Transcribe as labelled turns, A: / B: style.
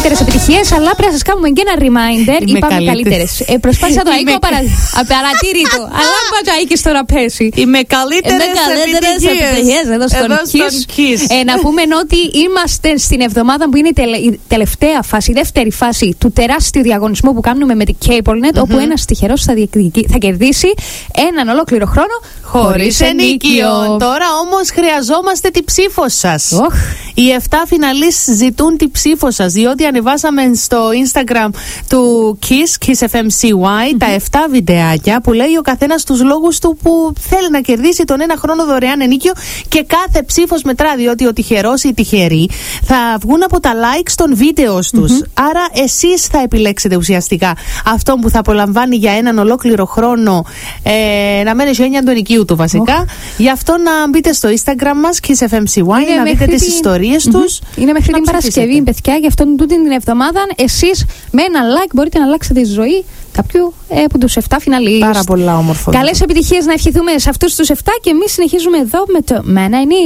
A: μεγαλύτερες επιτυχίες, αλλά πρέπει να σας κάνουμε και ένα reminder. Είπαμε καλύτερες. Προσπάθησα το Αίκο απαρατήρητο. Αλλά πάω το Αίκη στο να πέσει.
B: Οι με καλύτερες επιτυχίες
A: εδώ στον Kiss. Να πούμε ότι είμαστε στην εβδομάδα που είναι η τελευταία φάση, η δεύτερη φάση του τεράστιου διαγωνισμού που κάνουμε με την CableNet, όπου ένας τυχερός θα κερδίσει έναν ολόκληρο χρόνο χωρίς ενίκιο.
B: Τώρα όμως χρειαζόμαστε τη ψήφο σας. Οι 7 φιναλίστ ζητούν τη ψήφο σας, διότι ανεβάσαμε στο Instagram του Kiss FMCY, τα 7 βιντεάκια που λέει ο καθένας τους λόγους του που θέλει να κερδίσει τον ένα χρόνο δωρεάν ενίκιο, και κάθε ψήφος μετρά, διότι ο τυχερός ή η τυχερή θα βγουν από τα likes των βίντεο τους. Άρα εσείς θα επιλέξετε ουσιαστικά αυτόν που θα απολαμβάνει για έναν ολόκληρο χρόνο να μένει σε έννοια του ενοικίου του βασικά. Γι' αυτό να μπείτε στο Instagram μας Kiss FMCY, να δείτε τις ιστορίες τους.
A: Είναι μέχρι την Παρασκευή, παιδιά, γι' αυτό τούτη την εβδομάδα εσείς με ένα like μπορείτε να αλλάξετε τη ζωή κάποιου από τους 7 φιναλίστ.
B: Πάρα πολλά όμορφο.
A: Καλές επιτυχίες να ευχηθούμε σε αυτούς τους 7 και εμείς συνεχίζουμε εδώ με το Μένα Είναι.